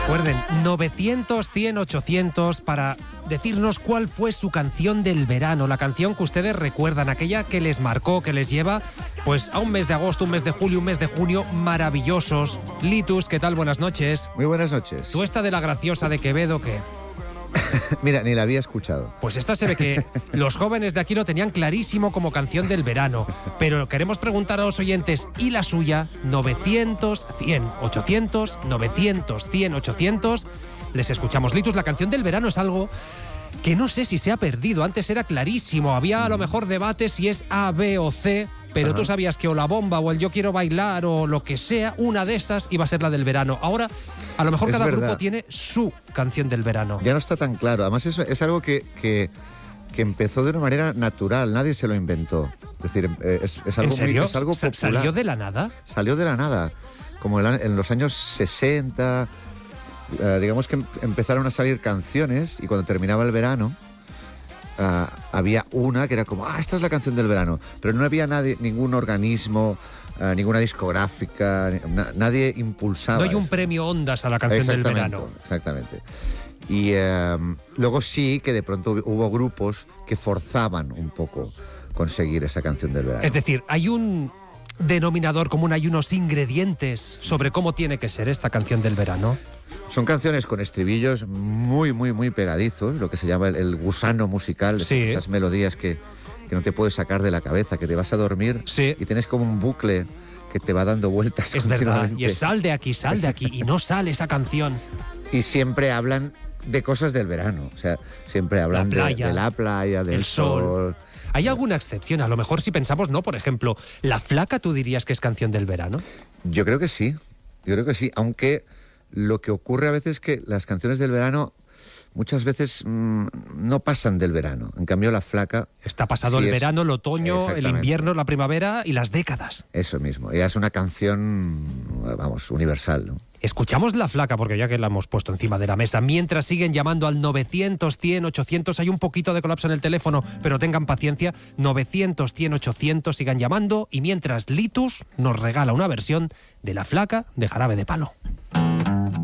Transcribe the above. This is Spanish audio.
Recuerden, 900, 100, 800 para decirnos cuál fue su canción del verano, la canción que ustedes recuerdan, aquella que les marcó, que les lleva pues a un mes de agosto, un mes de julio, un mes de junio maravillosos. Litus, ¿qué tal? Buenas noches. Muy buenas noches. ¿Tú esta de la graciosa de Quevedo qué? Mira, ni la había escuchado. Pues esta se ve que los jóvenes de aquí lo tenían clarísimo como canción del verano. Pero queremos preguntar a los oyentes, ¿y la suya? 900, 100, 800, 900, 100, 800. Les escuchamos. Litus, la canción del verano es algo que no sé si se ha perdido. Antes era clarísimo. Había a lo mejor debate si es A, B o C. Pero tú sabías que o La Bomba o el Yo Quiero Bailar o lo que sea, una de esas iba a ser la del verano. Ahora, a lo mejor Es cada verdad. grupo tiene su canción del verano. Ya no está tan claro. Además, eso es algo que empezó de una manera natural. Nadie se lo inventó. Es decir, es algo ¿En serio? es algo popular. ¿Salió de la nada? Salió de la nada. Como en los años 60, digamos que empezaron a salir canciones y cuando terminaba el verano, había una que era como, esta es la canción del verano. Pero no había ningún organismo, ninguna discográfica, nadie impulsaba. No hay un eso. premio Ondas a la canción del verano. Exactamente. Y luego sí que de pronto hubo grupos que forzaban un poco conseguir esa canción del verano. Es decir, hay un denominador común, hay unos ingredientes sobre cómo tiene que ser esta canción del verano. Son canciones con estribillos muy, muy, muy pegadizos, lo que se llama el gusano musical, Sí. esas melodías que no te puedes sacar de la cabeza, que te vas a dormir Sí. y tienes como un bucle que te va dando vueltas Es verdad, continuamente. y es sal de aquí, y no sale esa canción. Y siempre hablan de cosas del verano, o sea, siempre hablan La playa, de la playa, del el sol. sol. ¿Hay alguna excepción? A lo mejor si pensamos, no, por ejemplo, La Flaca, ¿tú dirías que es canción del verano? Yo creo que sí, aunque lo que ocurre a veces es que las canciones del verano muchas veces no pasan del verano. En cambio, La Flaca... Está pasado sí el es- verano, el otoño, el Exactamente. invierno, la primavera y las décadas. Eso mismo, ella es una canción, vamos, universal, ¿no? Escuchamos La Flaca, porque ya que la hemos puesto encima de la mesa, mientras siguen llamando al 900, 100, 800, hay un poquito de colapso en el teléfono, pero tengan paciencia, 900, 100, 800, sigan llamando, y mientras Litus nos regala una versión de La Flaca de Jarabe de Palo.